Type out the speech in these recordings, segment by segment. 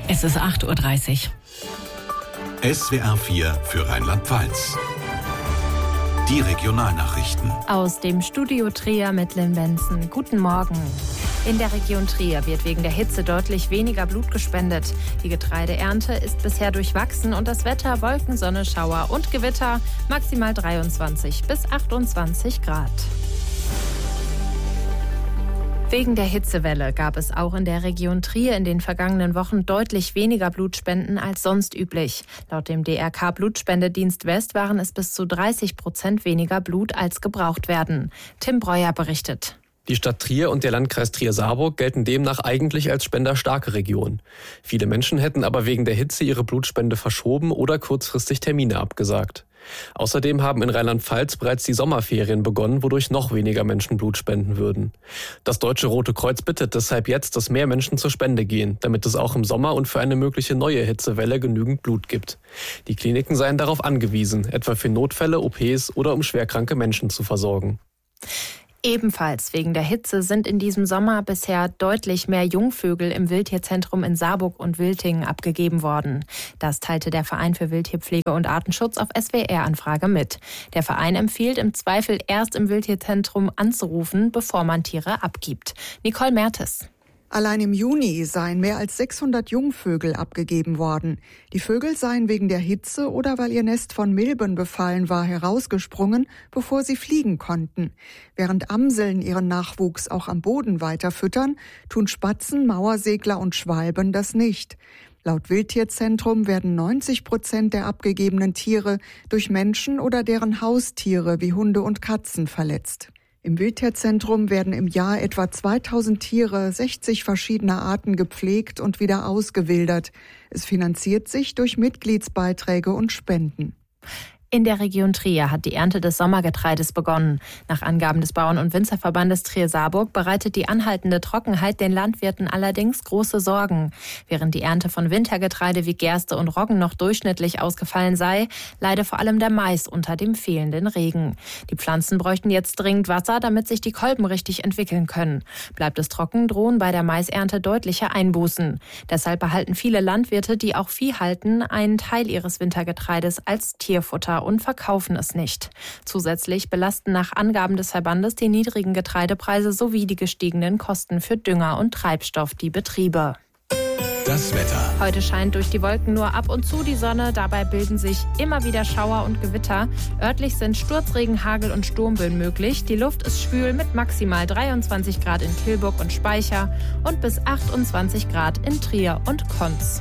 Es ist 8:30 Uhr. SWR 4 für Rheinland-Pfalz. Die Regionalnachrichten. Aus dem Studio Trier mit Lynn Benson. Guten Morgen. In der Region Trier wird wegen der Hitze deutlich weniger Blut gespendet. Die Getreideernte ist bisher durchwachsen und das Wetter Wolken, Sonne, Schauer und Gewitter maximal 23 bis 28 Grad. Wegen der Hitzewelle gab es auch in der Region Trier in den vergangenen Wochen deutlich weniger Blutspenden als sonst üblich. Laut dem DRK Blutspendedienst West waren es bis zu 30% weniger Blut als gebraucht werden. Tim Breuer berichtet. Die Stadt Trier und der Landkreis Trier-Saarburg gelten demnach eigentlich als spenderstarke Region. Viele Menschen hätten aber wegen der Hitze ihre Blutspende verschoben oder kurzfristig Termine abgesagt. Außerdem haben in Rheinland-Pfalz bereits die Sommerferien begonnen, wodurch noch weniger Menschen Blut spenden würden. Das Deutsche Rote Kreuz bittet deshalb jetzt, dass mehr Menschen zur Spende gehen, damit es auch im Sommer und für eine mögliche neue Hitzewelle genügend Blut gibt. Die Kliniken seien darauf angewiesen, etwa für Notfälle, OPs oder um schwerkranke Menschen zu versorgen. Ebenfalls wegen der Hitze sind in diesem Sommer bisher deutlich mehr Jungvögel im Wildtierzentrum in Saarburg und Wiltingen abgegeben worden. Das teilte der Verein für Wildtierpflege und Artenschutz auf SWR-Anfrage mit. Der Verein empfiehlt im Zweifel erst im Wildtierzentrum anzurufen, bevor man Tiere abgibt. Nicole Mertes. Allein im Juni seien mehr als 600 Jungvögel abgegeben worden. Die Vögel seien wegen der Hitze oder weil ihr Nest von Milben befallen war, herausgesprungen, bevor sie fliegen konnten. Während Amseln ihren Nachwuchs auch am Boden weiter füttern, tun Spatzen, Mauersegler und Schwalben das nicht. Laut Wildtierzentrum werden 90% der abgegebenen Tiere durch Menschen oder deren Haustiere wie Hunde und Katzen verletzt. Im Wildtierzentrum werden im Jahr etwa 2000 Tiere 60 verschiedener Arten gepflegt und wieder ausgewildert. Es finanziert sich durch Mitgliedsbeiträge und Spenden. In der Region Trier hat die Ernte des Sommergetreides begonnen. Nach Angaben des Bauern- und Winzerverbandes Trier-Saarburg bereitet die anhaltende Trockenheit den Landwirten allerdings große Sorgen. Während die Ernte von Wintergetreide wie Gerste und Roggen noch durchschnittlich ausgefallen sei, leide vor allem der Mais unter dem fehlenden Regen. Die Pflanzen bräuchten jetzt dringend Wasser, damit sich die Kolben richtig entwickeln können. Bleibt es trocken, drohen bei der Maisernte deutliche Einbußen. Deshalb behalten viele Landwirte, die auch Vieh halten, einen Teil ihres Wintergetreides als Tierfutter und verkaufen es nicht. Zusätzlich belasten nach Angaben des Verbandes die niedrigen Getreidepreise sowie die gestiegenen Kosten für Dünger und Treibstoff die Betriebe. Das Wetter. Heute scheint durch die Wolken nur ab und zu die Sonne. Dabei bilden sich immer wieder Schauer und Gewitter. Örtlich sind Sturzregen, Hagel und Sturmböen möglich. Die Luft ist schwül mit maximal 23 Grad in Tilburg und Speicher und bis 28 Grad in Trier und Konz.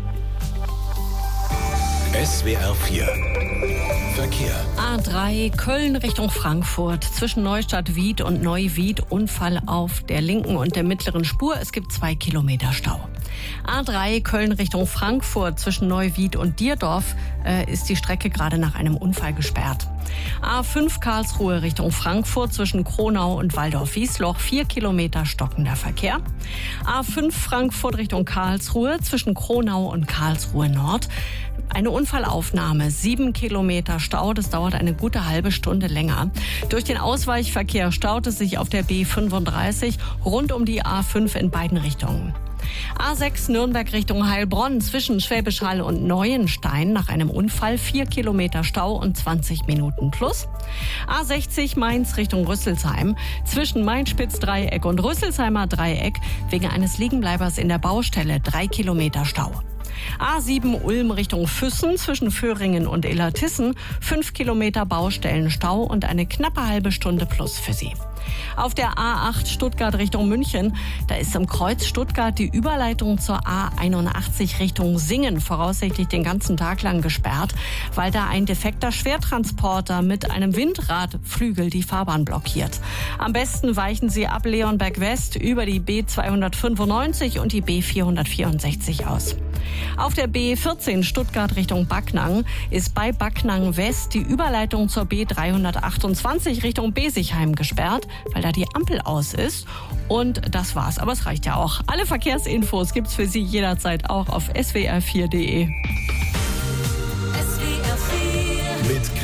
SWR 4 Verkehr. A3 Köln Richtung Frankfurt. Zwischen Neustadt-Wied und Neuwied Unfall auf der linken und der mittleren Spur. Es gibt 2 Kilometer Stau. A3 Köln Richtung Frankfurt. Zwischen Neuwied und Dierdorf ist die Strecke gerade nach einem Unfall gesperrt. A5 Karlsruhe Richtung Frankfurt. Zwischen Kronau und Waldorf-Wiesloch 4 Kilometer stockender Verkehr. A5 Frankfurt Richtung Karlsruhe. Zwischen Kronau und Karlsruhe Nord. Eine Unfallaufnahme, 7 Kilometer Stau, das dauert eine gute halbe Stunde länger. Durch den Ausweichverkehr staut es sich auf der B35 rund um die A5 in beiden Richtungen. A6 Nürnberg Richtung Heilbronn zwischen Schwäbisch Hall und Neuenstein nach einem Unfall 4 Kilometer Stau und 20 Minuten plus. A60 Mainz Richtung Rüsselsheim zwischen Main-Spitz-Dreieck und Rüsselsheimer Dreieck wegen eines Liegenbleibers in der Baustelle 3 Kilometer Stau. A7 Ulm Richtung Füssen zwischen Föhringen und Illertissen 5 Kilometer Baustellenstau und eine knappe halbe Stunde plus für Sie. Auf der A8 Stuttgart Richtung München, da ist im Kreuz Stuttgart die Überleitung zur A81 Richtung Singen voraussichtlich den ganzen Tag lang gesperrt, weil da ein defekter Schwertransporter mit einem Windradflügel die Fahrbahn blockiert. Am besten weichen Sie ab Leonberg West über die B295 und die B464 aus. Auf der B14 Stuttgart Richtung Backnang ist bei Backnang West die Überleitung zur B328 Richtung Besigheim gesperrt, weil da die Ampel aus ist. Und das war's, aber es reicht ja auch. Alle Verkehrsinfos gibt's für Sie jederzeit auch auf swr4.de. Mit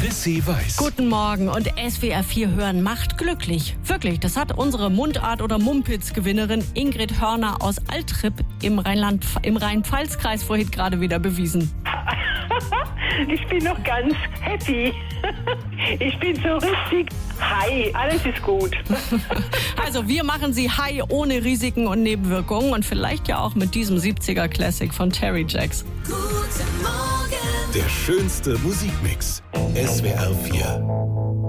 Sissy Weiß. Guten Morgen und SWR 4 hören macht glücklich. Wirklich, das hat unsere Mundart- oder Mumpitz-Gewinnerin Ingrid Hörner aus Altripp im Rhein-Pfalz-Kreis vorhin gerade wieder bewiesen. Ich bin noch ganz happy. Ich bin so richtig high. Alles ist gut. Also wir machen sie high ohne Risiken und Nebenwirkungen und vielleicht ja auch mit diesem 70er Classic von Terry Jacks. Der schönste Musikmix. SWR 4.